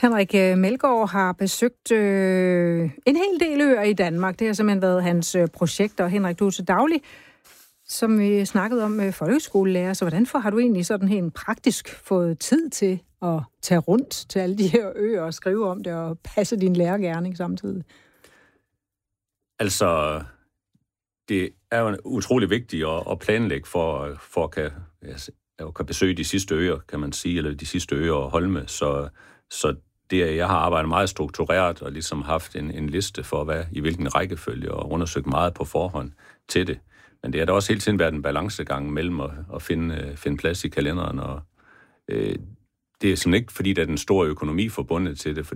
Henrik Melgaard har besøgt en hel del øer i Danmark. Det har simpelthen været hans projekter. Henrik, du er til daglig, som vi snakkede om, folkeskolelærer. Så hvordan har du egentlig sådan helt praktisk fået tid til at tage rundt til alle de her øer og skrive om det og passe din lærergerning samtidig? Altså, det er jo utrolig vigtigt at planlægge for at kan besøge de sidste øer, kan man sige, eller de sidste øer og holme. Så det, jeg har arbejdet meget struktureret og ligesom haft en liste for, i hvilken rækkefølge, og undersøgt meget på forhånd til det. Men det har da også hele tiden været en balancegang mellem at finde plads i kalenderen. Og det er sådan ikke, fordi der er den store økonomi forbundet til det,